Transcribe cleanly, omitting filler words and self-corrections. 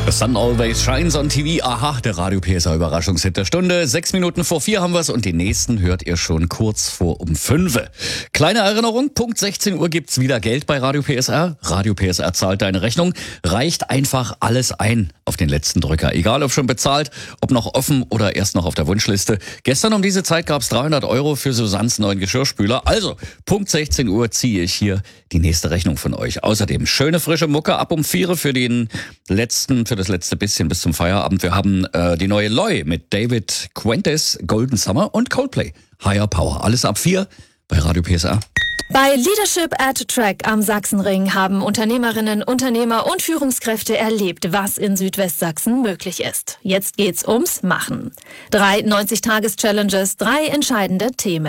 The Sun Always Shines on TV. Aha, der Radio PSR Überraschungshit der Stunde. 6 Minuten vor 4 haben wir's und den nächsten hört ihr schon kurz vor um 5. Kleine Erinnerung, Punkt 16 Uhr gibt's wieder Geld bei Radio PSR. Radio PSR zahlt deine Rechnung. Reicht einfach alles ein auf den letzten Drücker. Egal ob schon bezahlt, ob noch offen oder erst noch auf der Wunschliste. Gestern um diese Zeit gab's 300 € für Susannes neuen Geschirrspüler. Also, Punkt 16 Uhr ziehe ich hier die nächste Rechnung von euch. Außerdem schöne frische Mucke ab um 4 für das letzte bisschen bis zum Feierabend. Wir haben die neue Loi mit David Quentes, Golden Summer und Coldplay, Higher Power. Alles ab 4 bei Radio PSR. Bei Leadership at Track am Sachsenring haben Unternehmerinnen, Unternehmer und Führungskräfte erlebt, was in Südwestsachsen möglich ist. Jetzt geht's ums Machen. 3 90-Tages-Challenges, 3 entscheidende Themen.